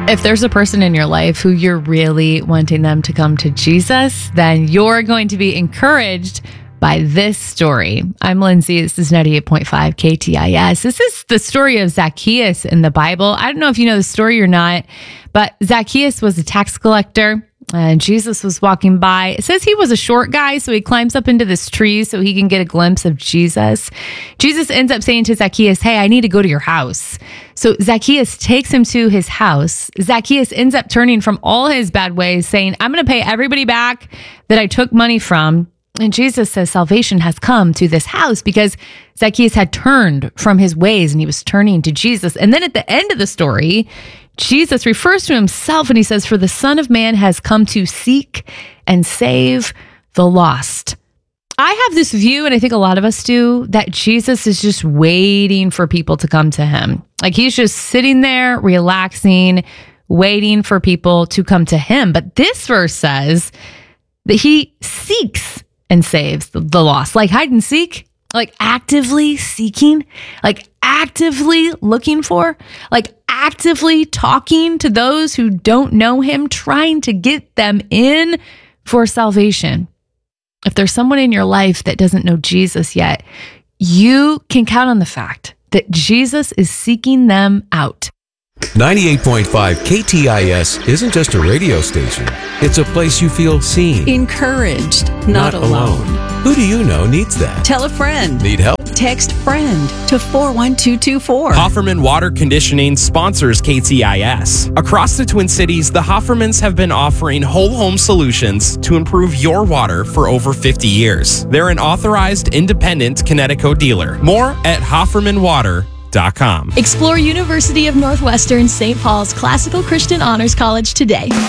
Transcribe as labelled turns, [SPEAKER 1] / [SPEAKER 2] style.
[SPEAKER 1] If there's a person in your life who you're really wanting them to come to Jesus, then you're going to be encouraged by this story. I'm Lindsay. This is 98.5 KTIS. This is the story of Zacchaeus in the Bible. I don't know if you know the story or not, but Zacchaeus was a tax collector and Jesus was walking by. It says he was a short guy, so he climbs up into this tree so he can get a glimpse of Jesus. Jesus ends up saying to Zacchaeus, "Hey, I need to go to your house." So Zacchaeus takes him to his house. Zacchaeus ends up turning from all his bad ways, saying, "I'm going to pay everybody back that I took money from." And Jesus says salvation has come to this house because Zacchaeus had turned from his ways and he was turning to Jesus. And then at the end of the story, Jesus refers to himself and he says, "For the Son of Man has come to seek and save the lost." I have this view, and I think a lot of us do, that Jesus is just waiting for people to come to him. Like he's just sitting there, relaxing, waiting for people to come to him. But this verse says that he seeks and saves the lost, like hide and seek, like actively seeking, like actively looking for, like actively talking to those who don't know him, trying to get them in for salvation. If there's someone in your life that doesn't know Jesus yet, you can count on the fact that Jesus is seeking them out.
[SPEAKER 2] 98.5 KTIS isn't just a radio station. It's a place you feel seen.
[SPEAKER 3] Encouraged, not alone.
[SPEAKER 2] Who do you know needs that?
[SPEAKER 3] Tell a friend.
[SPEAKER 2] Need help?
[SPEAKER 3] Text FRIEND to 41224.
[SPEAKER 4] Hofferman Water Conditioning sponsors KTIS. Across the Twin Cities, the Hoffermans have been offering whole home solutions to improve your water for over 50 years. They're an authorized independent Connecticut dealer. More at HoffermanWater.com.
[SPEAKER 5] Explore University of Northwestern St. Paul's Classical Christian Honors College today.